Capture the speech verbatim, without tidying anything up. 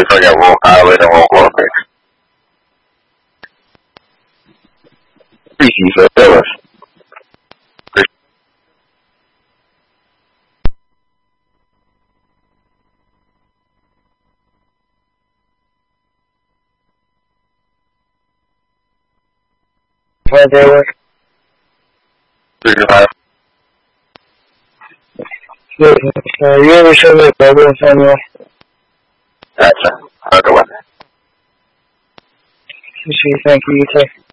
Sorry, forget roll highway and roll graphics. Appreciate you, fellas. What day was? Three to five. Good. Uh, you ever show me a program somewhere? Gotcha. Have a good one. Thank you. You too.